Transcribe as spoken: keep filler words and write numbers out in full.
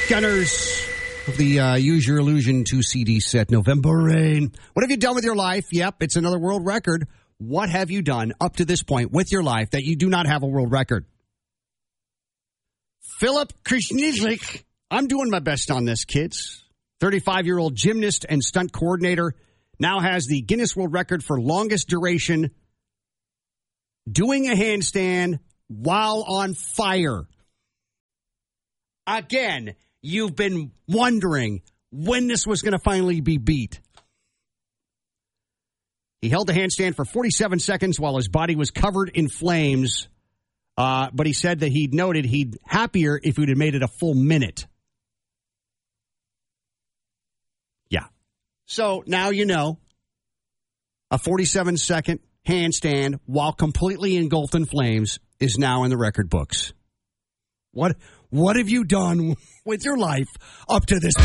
Gunners of the uh, Use Your Illusion two C D set, November Rain. What have you done with your life? Yep, it's another world record. What have you done up to this point with your life that you do not have a world record? Philip Krishnizik. I'm doing my best on this, kids. thirty-five-year-old gymnast and stunt coordinator now has the Guinness World Record for longest duration doing a handstand while on fire. Again, you've been wondering when this was going to finally be beat. He held the handstand for forty-seven seconds while his body was covered in flames. Uh, but he said that he'd noted he'd happier if he'd have made it a full minute. Yeah. So now you know. A forty-seven second handstand while completely engulfed in flames is now in the record books. What what have you done with your life up to this point?